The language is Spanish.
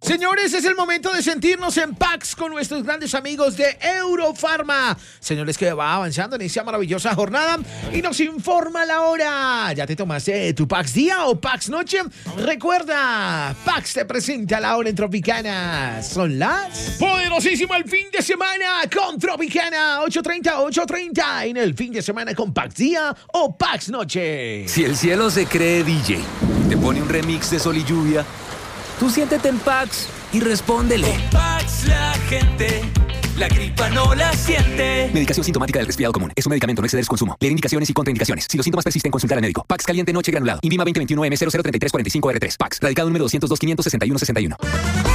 Señores, es el momento de sentirnos en Pax con nuestros grandes amigos de Eurofarma. Señores, que va avanzando en esta maravillosa jornada y nos informa la hora. ¿Ya te tomaste tu Pax día o Pax noche? Recuerda, Pax te presenta la hora en Tropicana. Son las... Poderosísimo el fin de semana con Tropicana. 8:30 en el fin de semana con Pax día o Pax noche. Si el cielo se cree DJ, te pone un remix de Sol y Lluvia, tú siéntete en Pax y respóndele. Con Pax la gente, la gripa no la siente. Medicación sintomática del resfriado común. Es un medicamento, no exceder su consumo. Leer indicaciones y contraindicaciones. Si los síntomas persisten, consultar al médico. Pax caliente noche granulado. INVIMA 2021 M003345R3. Pax. Radicado número 202 561 61.